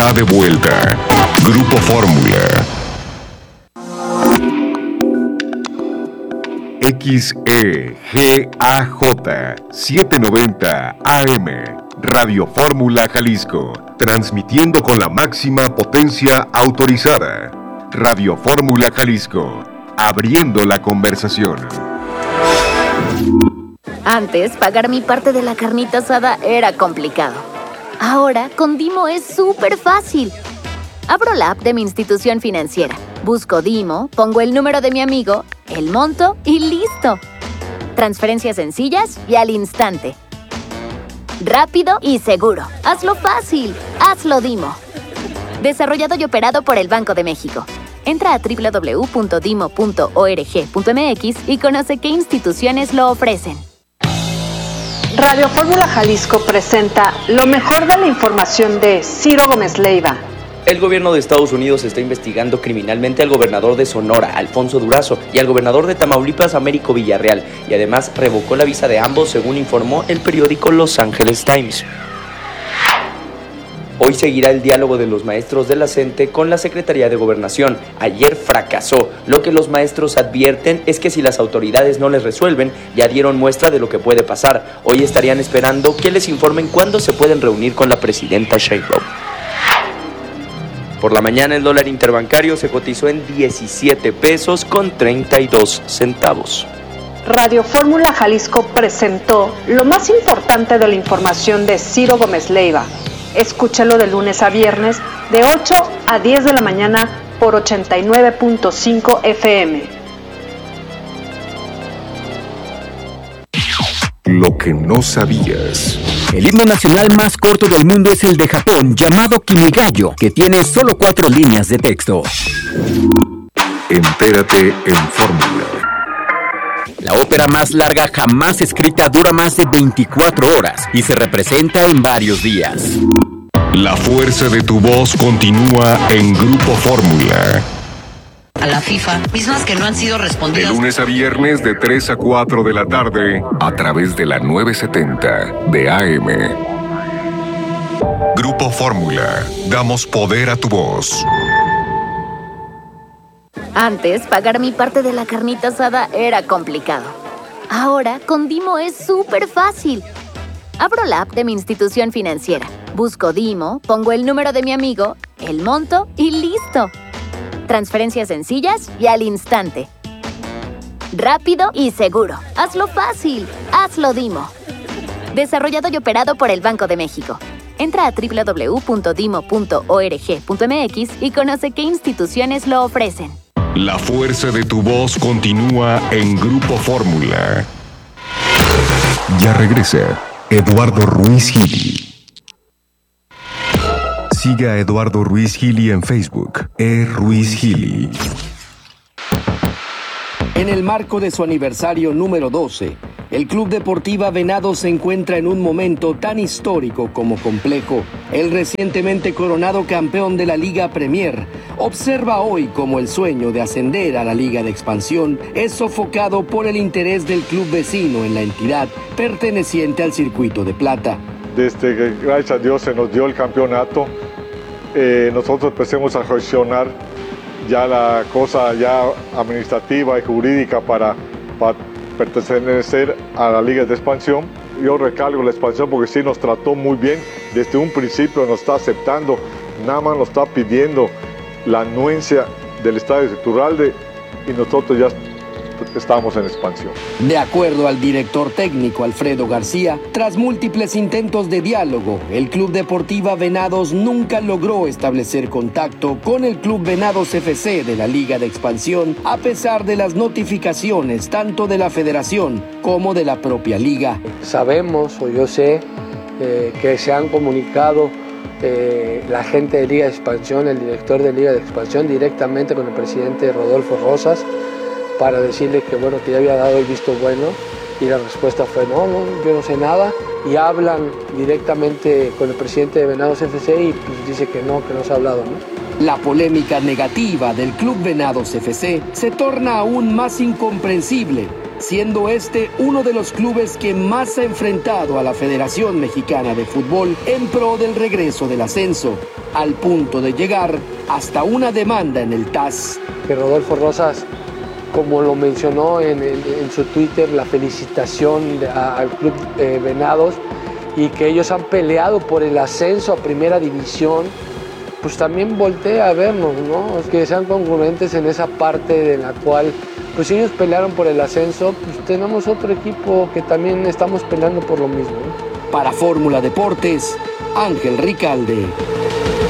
está de vuelta. Grupo Fórmula. XEGAJ 790 AM, Radio Fórmula Jalisco, transmitiendo con la máxima potencia autorizada. Radio Fórmula Jalisco, abriendo la conversación. Antes, pagar mi parte de la carnita asada era complicado. Ahora, con Dimo es súper fácil. Abro la app de mi institución financiera, busco Dimo, pongo el número de mi amigo, el monto y listo. Transferencias sencillas y al instante. Rápido y seguro. Hazlo fácil. Hazlo Dimo. Desarrollado y operado por el Banco de México. Entra a www.dimo.org.mx y conoce qué instituciones lo ofrecen. Radio Fórmula Jalisco presenta lo mejor de la información de Ciro Gómez Leiva. El gobierno de Estados Unidos está investigando criminalmente al gobernador de Sonora, Alfonso Durazo, y al gobernador de Tamaulipas, Américo Villarreal, y además revocó la visa de ambos, según informó el periódico Los Angeles Times. Hoy seguirá el diálogo de los maestros de la CENTE con la Secretaría de Gobernación. Ayer fracasó. Lo que los maestros advierten es que si las autoridades no les resuelven, ya dieron muestra de lo que puede pasar. Hoy estarían esperando que les informen cuándo se pueden reunir con la presidenta Sheinbaum. Por la mañana el dólar interbancario se cotizó en 17 pesos con 32 centavos. Radio Fórmula Jalisco presentó lo más importante de la información de Ciro Gómez Leiva. Escúchalo de lunes a viernes de 8 a 10 de la mañana por 89.5 FM. Lo que no sabías. El himno nacional más corto del mundo es el de Japón, llamado Kimigayo, que tiene solo 4 líneas de texto. Entérate en Fórmula. La ópera más larga jamás escrita dura más de 24 horas y se representa en varios días. La fuerza de tu voz continúa en Grupo Fórmula. A la FIFA, mismas que no han sido respondidas. De lunes a viernes de 3 a 4 de la tarde, a través de la 970 de AM. Grupo Fórmula, damos poder a tu voz. Antes, pagar mi parte de la carnita asada era complicado. Ahora, con Dimo es súper fácil. Abro la app de mi institución financiera, busco Dimo, pongo el número de mi amigo, el monto y listo. Transferencias sencillas y al instante. Rápido y seguro. Hazlo fácil. Hazlo Dimo. Desarrollado y operado por el Banco de México. Entra a www.dimo.org.mx y conoce qué instituciones lo ofrecen. La fuerza de tu voz continúa en Grupo Fórmula. Ya regresa Eduardo Ruiz Gili. Siga a Eduardo Ruiz Gili en Facebook, Ruiz Gili. En el marco de su aniversario número 12, el Club Deportiva Venados se encuentra en un momento tan histórico como complejo. El recientemente coronado campeón de la Liga Premier observa hoy cómo el sueño de ascender a la Liga de Expansión es sofocado por el interés del club vecino en la entidad perteneciente al Circuito de Plata. Desde que, gracias a Dios, se nos dio el campeonato, nosotros empecemos a gestionar ya la cosa ya administrativa y jurídica para pertenecer a la Liga de Expansión. Yo recalco la expansión porque sí nos trató muy bien, desde un principio nos está aceptando, nada más nos está pidiendo la anuencia del Estadio Iturralde y nosotros ya estamos en expansión. De acuerdo al director técnico Alfredo García, tras múltiples intentos de diálogo, el Club Deportiva Venados nunca logró establecer contacto con el Club Venados FC de la Liga de Expansión, a pesar de las notificaciones tanto de la Federación como de la propia Liga. Sabemos, o yo sé, que se han comunicado la gente de Liga de Expansión, el director de Liga de Expansión, directamente con el presidente Rodolfo Rosas, para decirle que bueno, que ya había dado el visto bueno, y la respuesta fue no, yo no sé nada, y hablan directamente con el presidente de Venados FC y pues dice que no se ha hablado, ¿no? La polémica negativa del Club Venados FC se torna aún más incomprensible siendo este uno de los clubes que más ha enfrentado a la Federación Mexicana de Fútbol en pro del regreso del ascenso, al punto de llegar hasta una demanda en el TAS. Que Rodolfo Rosas, como lo mencionó en su Twitter, la felicitación al Club Venados, y que ellos han peleado por el ascenso a Primera División, pues también voltea a vernos, ¿no? Es que sean congruentes en esa parte de la cual, pues si ellos pelearon por el ascenso, pues tenemos otro equipo que también estamos peleando por lo mismo, ¿no? Para Fórmula Deportes, Ángel Ricalde.